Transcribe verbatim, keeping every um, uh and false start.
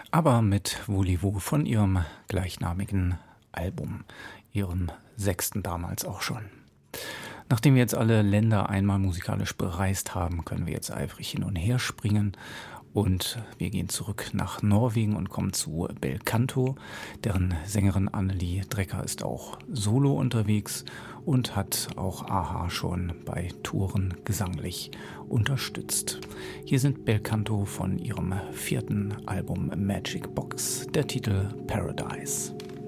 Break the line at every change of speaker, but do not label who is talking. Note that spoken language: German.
aber mit Voulez-vous von ihrem gleichnamigen Album, ihrem sechsten damals auch schon. Nachdem wir jetzt alle Länder einmal musikalisch bereist haben, können wir jetzt eifrig hin und her springen und wir gehen zurück nach Norwegen und kommen zu Belcanto. Deren Sängerin Annelie Drecker ist auch solo unterwegs und hat auch a-ha schon bei Touren gesanglich unterstützt. Hier sind Belcanto von ihrem vierten Album Magic Box, der Titel Paradise.